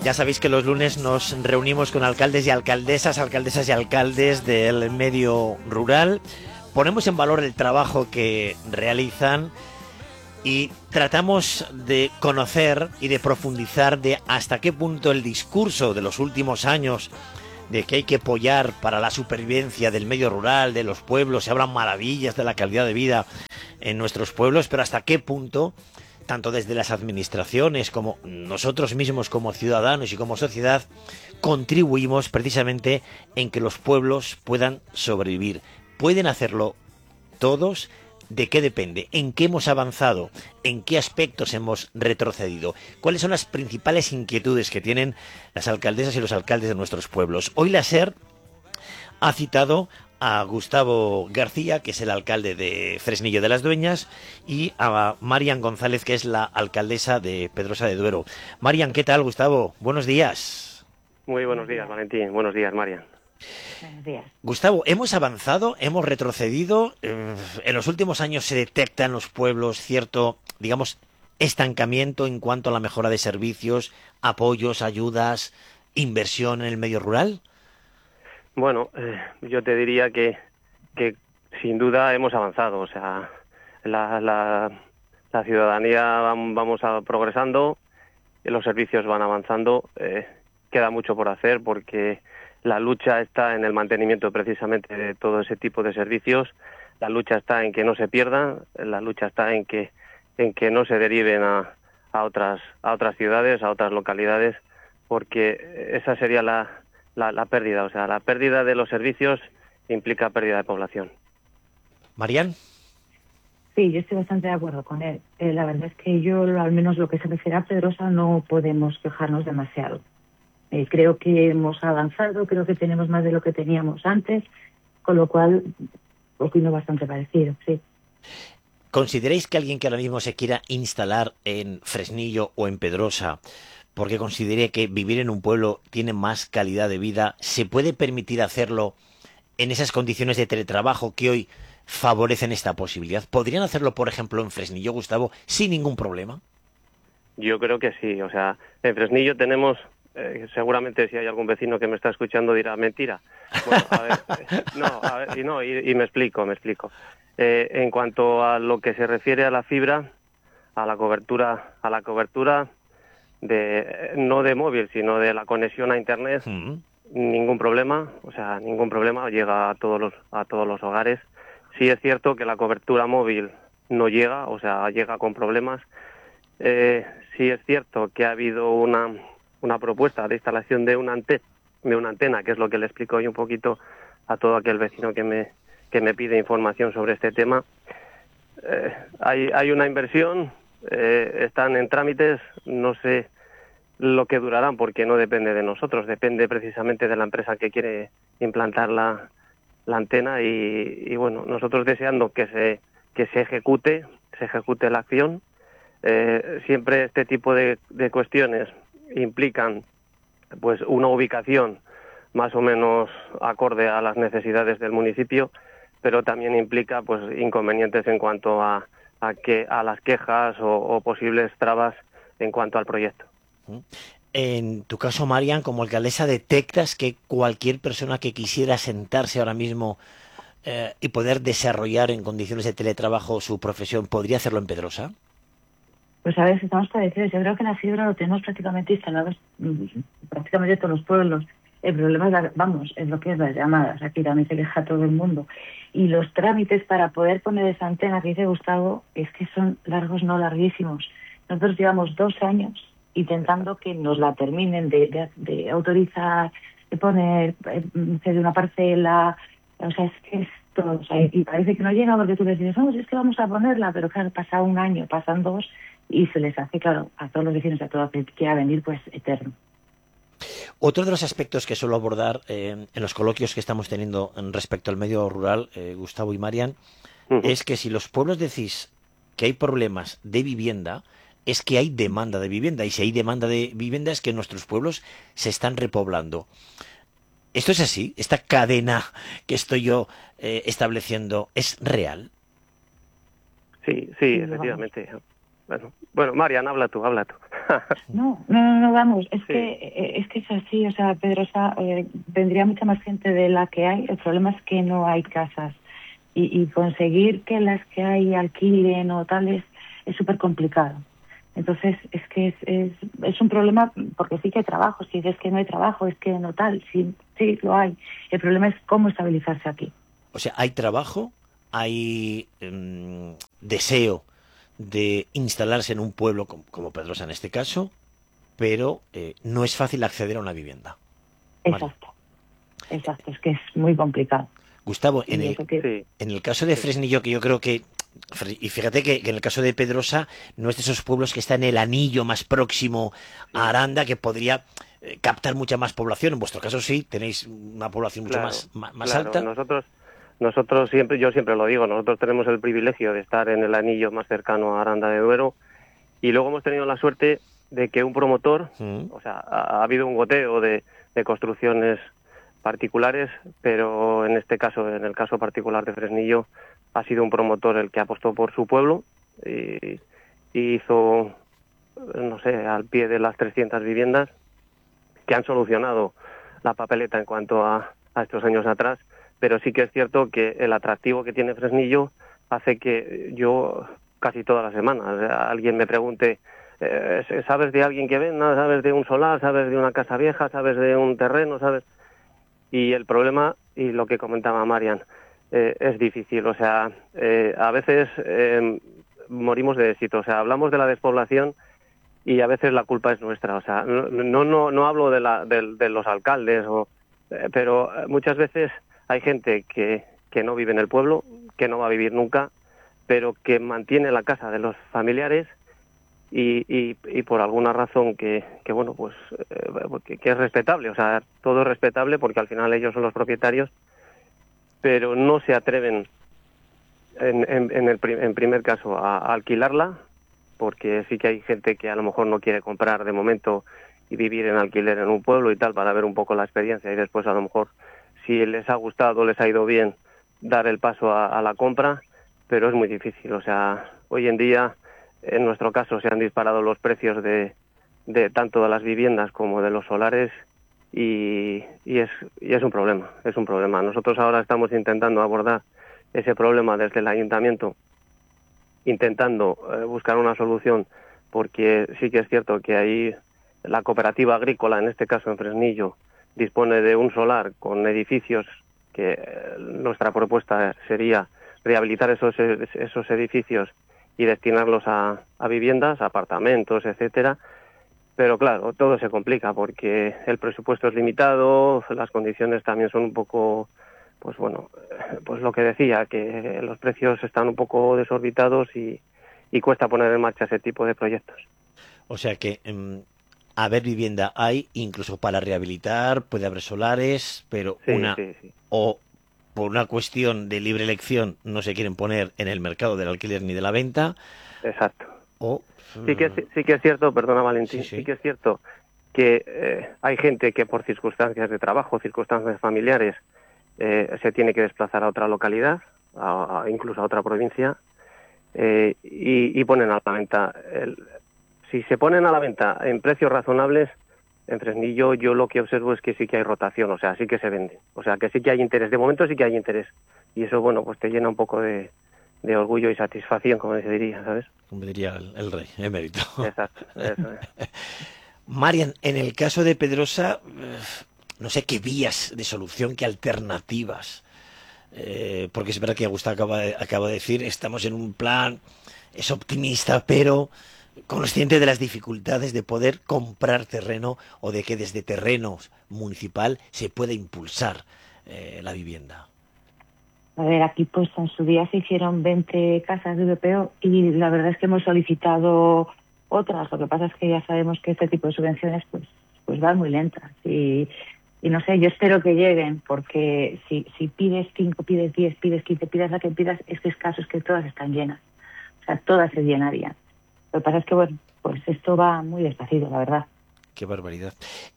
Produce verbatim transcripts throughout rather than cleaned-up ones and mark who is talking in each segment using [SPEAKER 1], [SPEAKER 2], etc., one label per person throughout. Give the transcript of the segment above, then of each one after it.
[SPEAKER 1] Ya sabéis que los lunes nos reunimos con alcaldes y alcaldesas, alcaldesas y alcaldes del medio rural. Ponemos en valor el trabajo que realizan y tratamos de conocer y de profundizar de hasta qué punto el discurso de los últimos años de que hay que apoyar para la supervivencia del medio rural, de los pueblos, se hablan maravillas de la calidad de vida en nuestros pueblos, pero hasta qué punto, tanto desde las administraciones como nosotros mismos como ciudadanos y como sociedad, contribuimos precisamente en que los pueblos puedan sobrevivir. ¿Pueden hacerlo todos? ¿De qué depende? ¿En qué hemos avanzado? ¿En qué aspectos hemos retrocedido? ¿Cuáles son las principales inquietudes que tienen las alcaldesas y los alcaldes de nuestros pueblos? Hoy la SER ha citado a Gustavo García, que es el alcalde de Fresnillo de las Dueñas, y a Marian González, que es la alcaldesa de Pedrosa de Duero. Marian, ¿qué tal, Gustavo? Buenos días.
[SPEAKER 2] Muy buenos días, Valentín. Buenos días, Marian.
[SPEAKER 3] Buenos días.
[SPEAKER 1] Gustavo, ¿hemos avanzado? ¿Hemos retrocedido? Eh, en los últimos años se detecta en los pueblos cierto, digamos, estancamiento en cuanto a la mejora de servicios, apoyos, ayudas, inversión en el medio rural.
[SPEAKER 2] Bueno, eh, yo te diría que, que sin duda hemos avanzado. O sea, la, la, la ciudadanía vamos, vamos a, progresando, los servicios van avanzando. Eh, queda mucho por hacer porque la lucha está en el mantenimiento precisamente de todo ese tipo de servicios. La lucha está en que no se pierdan, la lucha está en que en que no se deriven a, a otras a otras ciudades, a otras localidades, porque esa sería la, la, la pérdida. O sea, la pérdida de los servicios implica pérdida de población.
[SPEAKER 1] Marian.
[SPEAKER 3] Sí, yo estoy bastante de acuerdo con él. Eh, la verdad es que yo, al menos lo que se refiere a Pedrosa, no podemos quejarnos demasiado. Eh, creo que hemos avanzado, creo que tenemos más de lo que teníamos antes, con lo cual opino bastante parecido, sí.
[SPEAKER 1] ¿Consideráis que alguien que ahora mismo se quiera instalar en Fresnillo o en Pedrosa, porque considere que vivir en un pueblo tiene más calidad de vida, se puede permitir hacerlo en esas condiciones de teletrabajo que hoy favorecen esta posibilidad? ¿Podrían hacerlo, por ejemplo, en Fresnillo, Gustavo, sin ningún problema?
[SPEAKER 2] Yo creo que sí. O sea, en Fresnillo tenemos... Eh, seguramente si hay algún vecino que me está escuchando dirá mentira. Bueno, a ver, eh, no, a ver, y no, y, y me explico, me explico. Eh, en cuanto a lo que se refiere a la fibra, a la cobertura, a la cobertura de no de móvil, sino de la conexión a internet, uh-huh. ningún problema, o sea, ningún problema, llega a todos los a todos los hogares. Sí es cierto que la cobertura móvil no llega, o sea, llega con problemas. Eh, sí es cierto que ha habido una una propuesta de instalación de una antena, de una antena, que es lo que le explico hoy un poquito a todo aquel vecino que me que me pide información sobre este tema. Eh, hay hay una inversión, eh, están en trámites, no sé lo que durarán porque no depende de nosotros, depende precisamente de la empresa que quiere implantar la, la antena y, y bueno, nosotros deseando que se que se ejecute, se ejecute la acción. Eh, siempre este tipo de, de cuestiones implican pues una ubicación más o menos acorde a las necesidades del municipio, pero también implica pues inconvenientes en cuanto a, a que a las quejas o, o posibles trabas en cuanto al proyecto.
[SPEAKER 1] En tu caso, Marian, como alcaldesa, ¿detectas que cualquier persona que quisiera sentarse ahora mismo eh, y poder desarrollar en condiciones de teletrabajo su profesión podría hacerlo en Pedrosa?
[SPEAKER 3] Pues a ver, si estamos parecidos. Yo creo que la fibra lo tenemos prácticamente instalado prácticamente todos los pueblos. El problema es, vamos, es lo que es las llamadas. Aquí también se queja todo el mundo. Y los trámites para poder poner esa antena que dice Gustavo es que son largos, no larguísimos. Nosotros llevamos dos años intentando que nos la terminen de, de, de autorizar, de poner, de una parcela. O sea, es que es todo. O sea, y parece que no llega porque tú le dices, vamos, es que vamos a ponerla, pero claro, pasa un año, pasan dos, y se les hace, claro, a todos los vecinos, a todo aquel que quiera venir, pues eterno.
[SPEAKER 1] Otro de los aspectos que suelo abordar eh, en los coloquios que estamos teniendo respecto al medio rural, eh, Gustavo y Marian, uh-huh. es que si los pueblos decís que hay problemas de vivienda, es que hay demanda de vivienda, y si hay demanda de vivienda es que nuestros pueblos se están repoblando. ¿Esto es así? ¿Esta cadena que estoy yo eh, estableciendo es real?
[SPEAKER 2] Sí, sí, efectivamente. Bueno, bueno, Marian, habla tú, habla tú.
[SPEAKER 3] No, no, no, no, vamos, es
[SPEAKER 2] Sí.
[SPEAKER 3] que eh, es que es así, o sea, Pedrosa, eh, vendría mucha más gente de la que hay, el problema es que no hay casas y, y conseguir que las que hay alquilen o tales es súper complicado. Entonces, es que es, es, es un problema porque sí que hay trabajo, si dices que no hay trabajo, es que no tal, sí, sí lo hay. El problema es cómo estabilizarse aquí.
[SPEAKER 1] O sea, hay trabajo, hay mm, deseo de instalarse en un pueblo como, como Pedrosa en este caso, pero eh, no es fácil acceder a una vivienda. Mario.
[SPEAKER 3] Exacto, exacto, es que es muy complicado.
[SPEAKER 1] Gustavo, en
[SPEAKER 3] Y
[SPEAKER 1] el,
[SPEAKER 3] eso que,
[SPEAKER 2] Sí,
[SPEAKER 1] en el caso de
[SPEAKER 2] sí.
[SPEAKER 1] Fresnillo, que yo creo que, y fíjate que, que en el caso de Pedrosa, no es de esos pueblos que está en el anillo más próximo a
[SPEAKER 2] Mm,
[SPEAKER 1] Aranda, que podría eh, captar mucha más población. En vuestro caso sí, tenéis una población mucho
[SPEAKER 2] Claro,
[SPEAKER 1] más, más, más
[SPEAKER 2] claro.
[SPEAKER 1] alta.
[SPEAKER 2] Nosotros, nosotros siempre, yo siempre lo digo, nosotros tenemos el privilegio de estar en el anillo más cercano a Aranda de Duero y luego hemos tenido la suerte de que un promotor,
[SPEAKER 1] Mm.
[SPEAKER 2] o sea, ha, ha habido un goteo de, de construcciones particulares, pero en este caso, en el caso particular de Fresnillo, ha sido un promotor el que apostó por su pueblo y, y hizo, no sé, al pie de las trescientas viviendas que han solucionado la papeleta en cuanto a, a estos años atrás, pero sí que es cierto que el atractivo que tiene Fresnillo hace que yo casi todas las semanas eh, alguien me pregunte, eh, ¿sabes de alguien que venda? ¿Sabes de un solar? ¿Sabes de una casa vieja? ¿Sabes de un terreno? ¿Sabes? Y el problema, y lo que comentaba Marian, eh, es difícil. O sea, eh, a veces eh, morimos de éxito. O sea, hablamos de la despoblación y a veces la culpa es nuestra. O sea, no no no, no hablo de, la, de, de los alcaldes, o, eh, pero muchas veces hay gente que, que no vive en el pueblo, que no va a vivir nunca, pero que mantiene la casa de los familiares y, y, y por alguna razón que, que bueno, pues eh, que, que es respetable. O sea, todo es respetable porque al final ellos son los propietarios, pero no se atreven en, en, en el prim- en primer caso a, a alquilarla, porque sí que hay gente que a lo mejor no quiere comprar de momento y vivir en alquiler en un pueblo y tal para ver un poco la experiencia y después a lo mejor si les ha gustado, les ha ido bien, dar el paso a, a la compra, pero es muy difícil. O sea, hoy en día, en nuestro caso, se han disparado los precios de, de tanto de las viviendas como de los solares y, y, es, y es un problema, es un problema. Nosotros ahora estamos intentando abordar ese problema desde el ayuntamiento, intentando eh, buscar una solución, porque sí que es cierto que ahí la cooperativa agrícola, en este caso en Fresnillo, dispone de un solar con edificios que eh, nuestra propuesta sería rehabilitar esos, esos edificios y destinarlos a, a viviendas, apartamentos, etcétera. Pero claro, todo se complica porque el presupuesto es limitado, las condiciones también son un poco, pues bueno, pues lo que decía, que los precios están un poco desorbitados y, y cuesta poner en marcha ese tipo de proyectos.
[SPEAKER 1] O sea que mm, haber vivienda hay, incluso para rehabilitar, puede haber solares, pero
[SPEAKER 2] Sí,
[SPEAKER 1] una
[SPEAKER 2] sí, sí.
[SPEAKER 1] o por una cuestión de libre elección no se quieren poner en el mercado del alquiler ni de la venta,
[SPEAKER 2] Exacto.
[SPEAKER 1] o
[SPEAKER 2] Sí que, es, sí que es cierto, perdona
[SPEAKER 1] sí,
[SPEAKER 2] Valentín, sí
[SPEAKER 1] sí.
[SPEAKER 2] que es cierto que eh, hay gente que por circunstancias de trabajo, circunstancias familiares, eh, se tiene que desplazar a otra localidad, a, a, incluso a otra provincia, eh, y, y ponen a la venta. El, si se ponen a la venta en precios razonables, en Fresnillo yo lo que observo es que sí que hay rotación, o sea, sí que se venden, o sea, que sí que hay interés, de momento sí que hay interés, y eso, bueno, pues te llena un poco de, de orgullo y satisfacción, como se diría, ¿sabes?
[SPEAKER 1] Como diría el, el rey, emérito.
[SPEAKER 2] Exacto, eso es.
[SPEAKER 1] Marian, en el caso de Pedrosa, eh, no sé qué vías de solución, qué alternativas. Eh, porque es verdad que Agustín acaba de, acaba de decir, estamos en un plan, es optimista, pero consciente de las dificultades de poder comprar terreno o de que desde terrenos municipal se pueda impulsar eh, la vivienda.
[SPEAKER 3] A ver, aquí pues en su día se hicieron veinte casas de V P O y la verdad es que hemos solicitado otras. Lo que pasa es que ya sabemos que este tipo de subvenciones pues pues van muy lentas y, y no sé, yo espero que lleguen porque si, si pides cinco, pides diez, pides quince, pidas la que pidas, es que es caso es que todas están llenas. O sea, todas se llenarían. Lo que pasa es que, bueno, pues esto va muy despacito, la verdad.
[SPEAKER 1] Qué barbaridad.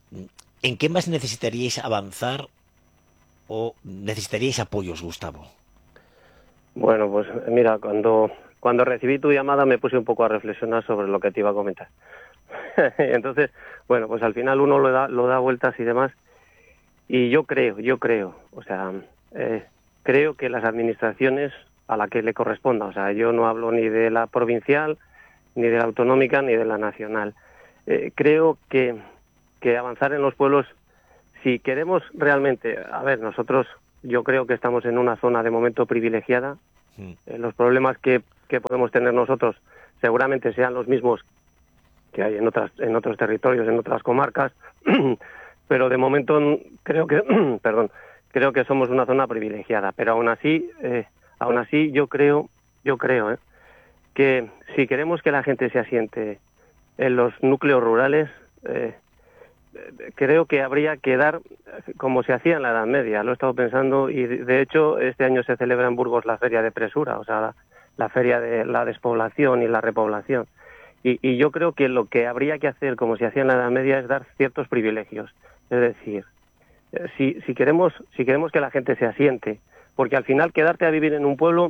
[SPEAKER 1] ¿En qué más necesitaríais avanzar o necesitaríais apoyos, Gustavo?
[SPEAKER 2] Bueno, pues mira, cuando, cuando recibí tu llamada me puse un poco a reflexionar sobre lo que te iba a comentar. Entonces, bueno, pues al final uno lo da, lo da vueltas y demás. Y yo creo, yo creo, o sea, eh, creo que las administraciones a la que le corresponda, o sea, yo no hablo ni de la provincial, ni de la autonómica, ni de la nacional. Eh, creo que, que avanzar en los pueblos, si queremos realmente, a ver, nosotros, yo creo que estamos en una zona de momento privilegiada. Mm. Eh, los problemas que, que podemos tener nosotros seguramente sean los mismos que hay en otras, en otros territorios, en otras comarcas, pero de momento creo que, perdón, creo que somos una zona privilegiada. Pero aún así, eh, aún así, yo creo, yo creo, eh, que si queremos que la gente se asiente en los núcleos rurales, eh, creo que habría que dar, como se hacía en la Edad Media, lo he estado pensando, y de hecho este año se celebra en Burgos la Feria de Presura, o sea, la, la feria de la despoblación y la repoblación. Y, y yo creo que lo que habría que hacer, como se hacía en la Edad Media, es dar ciertos privilegios. Es decir, si, si queremos, si queremos que la gente se asiente, porque al final quedarte a vivir en un pueblo,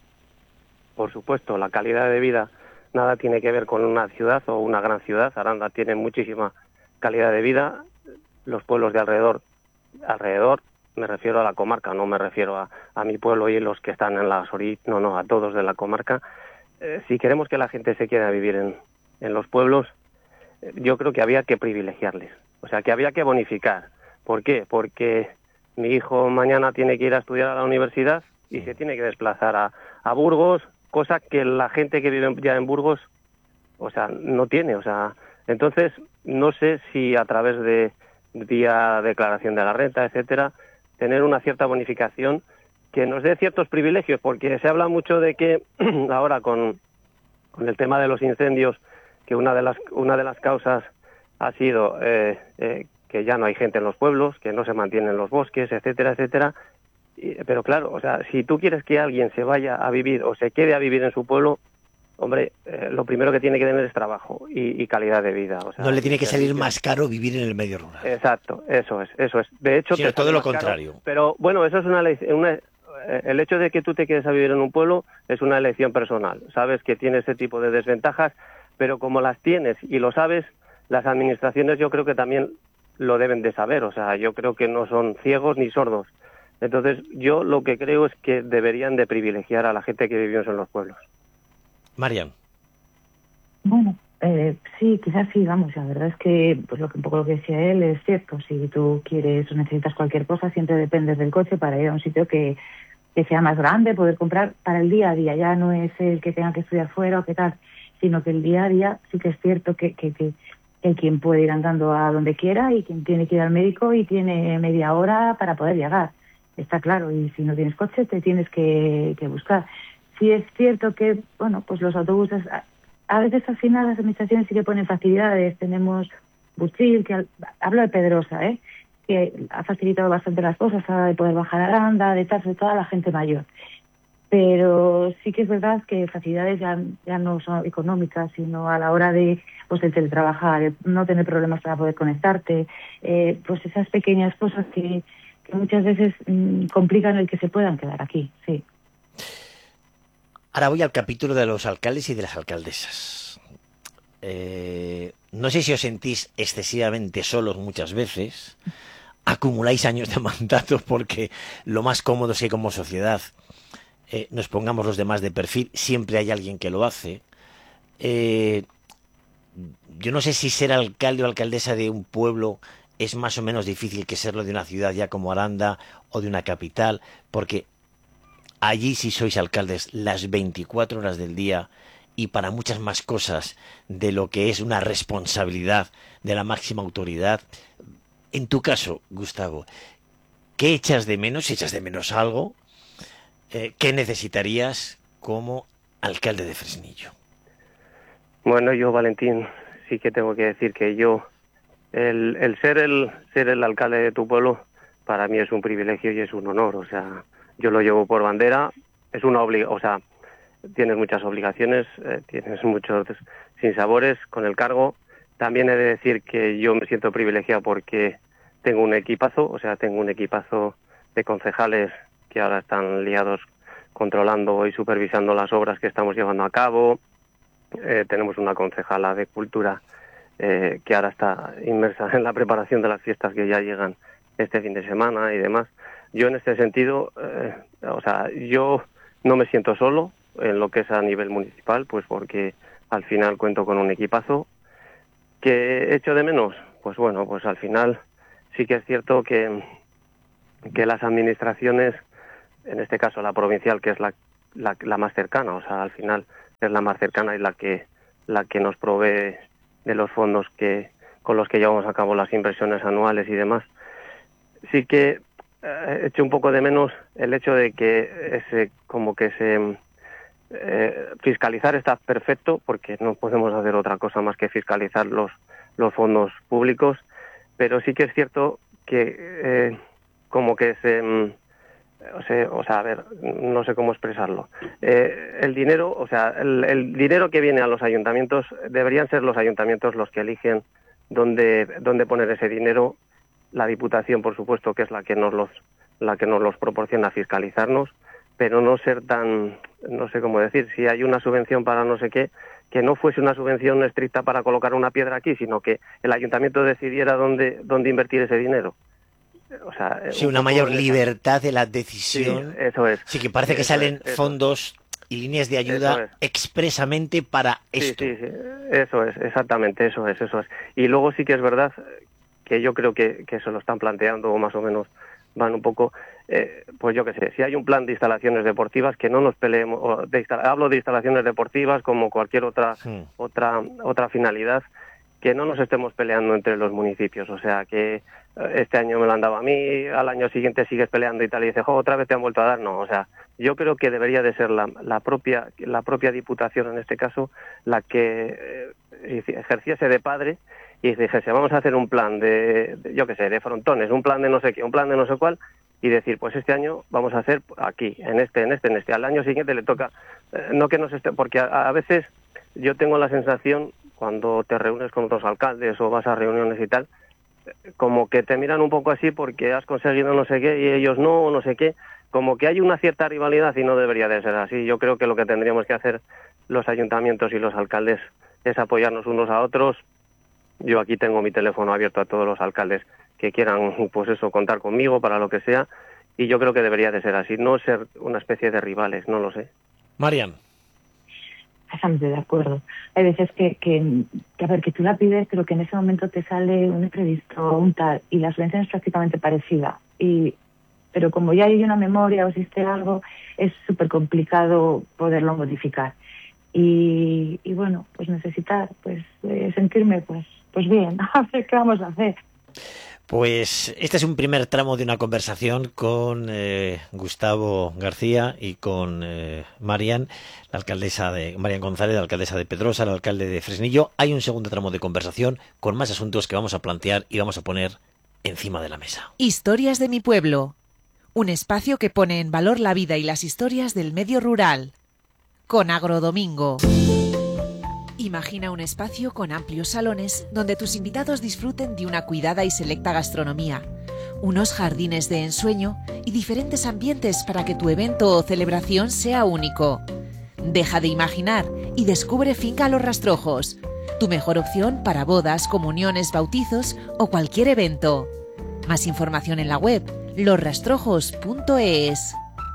[SPEAKER 2] por supuesto, la calidad de vida nada tiene que ver con una ciudad o una gran ciudad. Aranda tiene muchísima calidad de vida. Los pueblos de alrededor, alrededor, me refiero a la comarca, no me refiero a, a mi pueblo y los que están en las orillas, no, no, a todos de la comarca. Eh, si queremos que la gente se quede a vivir en, en los pueblos, eh, yo creo que había que privilegiarles, o sea, que había que bonificar. ¿Por qué? Porque mi hijo mañana tiene que ir a estudiar a la universidad y se tiene que desplazar a, a Burgos, cosa que la gente que vive ya en Burgos, o sea, no tiene, o sea, entonces no sé si a través de vía declaración de la renta, etcétera, tener una cierta bonificación que nos dé ciertos privilegios, porque se habla mucho de que ahora con, con el tema de los incendios, que una de las una de las causas ha sido eh, eh, que ya no hay gente en los pueblos, que no se mantienen los bosques, etcétera, etcétera. Y, pero claro, o sea, si tú quieres que alguien se vaya a vivir o se quede a vivir en su pueblo, hombre, eh, lo primero que tiene que tener es trabajo y, y calidad de vida. O sea,
[SPEAKER 1] no le tiene que salir más caro vivir en el medio rural.
[SPEAKER 2] Exacto, eso es, eso es. De hecho,
[SPEAKER 1] sí,
[SPEAKER 2] te
[SPEAKER 1] todo lo contrario.
[SPEAKER 2] Caro, pero bueno, eso es una, una el hecho de que tú te quedes a vivir en un pueblo es una elección personal. Sabes que tiene ese tipo de desventajas, pero como las tienes y lo sabes, las administraciones yo creo que también lo deben de saber. O sea, yo creo que no son ciegos ni sordos. Entonces, yo lo que creo es que deberían de privilegiar a la gente que vivimos en los pueblos.
[SPEAKER 1] Marian.
[SPEAKER 3] Bueno, eh, sí, quizás sí, vamos, la verdad es que pues lo que un poco lo que decía él es cierto. Si tú quieres o necesitas cualquier cosa, siempre dependes del coche para ir a un sitio que, que sea más grande, poder comprar para el día a día. Ya no es el que tenga que estudiar fuera o qué tal, sino que el día a día sí que es cierto que, que, que el quien puede ir andando a donde quiera y quien tiene que ir al médico y tiene media hora para poder llegar. Está claro, y si no tienes coche te tienes que, que buscar. Sí es cierto que, bueno, pues los autobuses, a, a veces al final las administraciones sí que ponen facilidades. Tenemos Buchil, que hablo de Pedrosa, ¿eh? que ha facilitado bastante las cosas a la hora de poder bajar a Aranda, de tal, sobre todo a la gente mayor. Pero sí que es verdad que facilidades ya, ya no son económicas, sino a la hora de pues el teletrabajar, el no tener problemas para poder conectarte, eh, pues esas pequeñas cosas que que muchas veces mmm, complican el que se puedan quedar aquí, sí.
[SPEAKER 1] Ahora voy al capítulo de los alcaldes y de las alcaldesas. Eh, no sé si os sentís excesivamente solos muchas veces, acumuláis años de mandato porque lo más cómodo es que como sociedad eh, nos pongamos los demás de perfil, siempre hay alguien que lo hace. Eh, yo no sé si ser alcalde o alcaldesa de un pueblo es más o menos difícil que serlo de una ciudad ya como Aranda o de una capital, porque allí sí sois alcaldes las veinticuatro horas del día y para muchas más cosas de lo que es una responsabilidad de la máxima autoridad. En tu caso, Gustavo, ¿qué echas de menos? ¿Echas de menos algo? Eh, ¿Qué necesitarías como alcalde de Fresnillo?
[SPEAKER 2] Bueno, yo, Valentín, sí que tengo que decir que yo El, el ser el ser el alcalde de tu pueblo para mí es un privilegio y es un honor. O sea, yo lo llevo por bandera. Es una obliga, o sea, tienes muchas obligaciones, eh, tienes muchos sinsabores con el cargo. También he de decir que yo me siento privilegiado porque tengo un equipazo, o sea, tengo un equipazo de concejales que ahora están liados controlando y supervisando las obras que estamos llevando a cabo. Eh, tenemos una concejala de cultura eh, que ahora está inmersa en la preparación de las fiestas que ya llegan este fin de semana y demás. Yo en este sentido, eh, o sea, yo no me siento solo en lo que es a nivel municipal, pues porque al final cuento con un equipazo. ¿Que echo de menos? Pues bueno, pues al final sí que es cierto que, que las administraciones, en este caso la provincial, que es la, la, la más cercana, o sea, al final es la más cercana y la que, la que nos provee de los fondos que con los que llevamos a cabo las inversiones anuales y demás, sí que eh, echo un poco de menos el hecho de que ese, como que se... Eh, fiscalizar está perfecto, porque no podemos hacer otra cosa más que fiscalizar los, los fondos públicos, pero sí que es cierto que eh, como que se, o sea, o sea, a ver, no sé cómo expresarlo. Eh, el dinero, o sea, el, el dinero que viene a los ayuntamientos, deberían ser los ayuntamientos los que eligen dónde, dónde poner ese dinero. La Diputación, por supuesto, que es la que nos los, la que nos los proporciona a fiscalizarnos, pero no ser tan, no sé cómo decir, si hay una subvención para no sé qué, que no fuese una subvención estricta para colocar una piedra aquí, sino que el ayuntamiento decidiera dónde, dónde invertir ese dinero. O sea,
[SPEAKER 1] sí,
[SPEAKER 2] un
[SPEAKER 1] una mayor
[SPEAKER 2] de
[SPEAKER 1] libertad de la decisión.
[SPEAKER 2] Sí, eso es.
[SPEAKER 1] Sí, que parece
[SPEAKER 2] sí,
[SPEAKER 1] que salen
[SPEAKER 2] es,
[SPEAKER 1] fondos y líneas de ayuda expresamente para esto.
[SPEAKER 2] Sí, sí, sí, eso es, exactamente, eso es, eso es. Y luego sí que es verdad que yo creo que, que se lo están planteando, o más o menos van un poco, eh, pues yo qué sé, si hay un plan de instalaciones deportivas, que no nos peleemos, o de instala, hablo de instalaciones deportivas como cualquier otra, sí. otra, otra finalidad, que no nos estemos peleando entre los municipios, o sea, que este año me lo han dado a mí, al año siguiente sigues peleando y tal, y dices, jo, otra vez te han vuelto a dar, no, o sea, yo creo que debería de ser la, la propia la propia Diputación, en este caso, la que eh, ejerciese de padre y dijese, vamos a hacer un plan de, de yo qué sé, de frontones, un plan de no sé qué, un plan de no sé cuál, y decir, pues este año vamos a hacer aquí, en este, en este, en este, al año siguiente le toca, eh, no que nos esté, porque a, a veces yo tengo la sensación, cuando te reúnes con otros alcaldes o vas a reuniones y tal, como que te miran un poco así porque has conseguido no sé qué y ellos no, no sé qué, como que hay una cierta rivalidad y no debería de ser así. Yo creo que lo que tendríamos que hacer los ayuntamientos y los alcaldes es apoyarnos unos a otros. Yo aquí tengo mi teléfono abierto a todos los alcaldes que quieran, pues eso, contar conmigo para lo que sea, y yo creo que debería de ser así, no ser una especie de rivales, no lo sé.
[SPEAKER 1] Marian.
[SPEAKER 3] Bastante de acuerdo. Hay veces que, que, que, a ver, que tú la pides, pero que en ese momento te sale un imprevisto, un tal, y la subvención es prácticamente parecida. Y, pero como ya hay una memoria o existe algo, es súper complicado poderlo modificar. Y, y bueno, pues necesitar, pues eh, sentirme, pues, pues bien, a ver qué vamos a hacer.
[SPEAKER 1] Pues este es un primer tramo de una conversación con eh, Gustavo García y con eh, Marian, la alcaldesa de Marian González, la alcaldesa de Pedrosa, el alcalde de Fresnillo. Hay un segundo tramo de conversación con más asuntos que vamos a plantear y vamos a poner encima de la mesa.
[SPEAKER 4] Historias de mi pueblo, un espacio que pone en valor la vida y las historias del medio rural, con Agrodomingo. Imagina un espacio con amplios salones donde tus invitados disfruten de una cuidada y selecta gastronomía, unos jardines de ensueño y diferentes ambientes para que tu evento o celebración sea único. Deja de imaginar y descubre Finca Los Rastrojos, tu mejor opción para bodas, comuniones, bautizos o cualquier evento. Más información en la web los rastrojos punto es.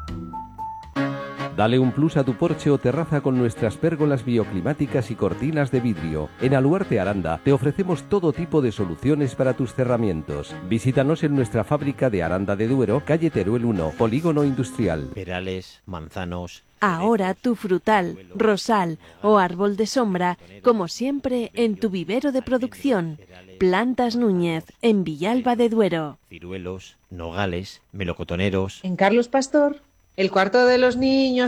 [SPEAKER 5] Dale un plus a tu porche o terraza con nuestras pérgolas bioclimáticas y cortinas de vidrio. En Aluarte Aranda te ofrecemos todo tipo de soluciones para tus cerramientos. Visítanos en nuestra fábrica de Aranda de Duero, calle Teruel uno, Polígono Industrial.
[SPEAKER 1] Perales, manzanos...
[SPEAKER 6] Ahora tu frutal, rosal o árbol de sombra, como siempre en tu vivero de producción. Plantas Núñez, en Villalba de Duero.
[SPEAKER 1] Ciruelos, nogales, melocotoneros...
[SPEAKER 7] En Carlos Pastor, el cuarto de los niños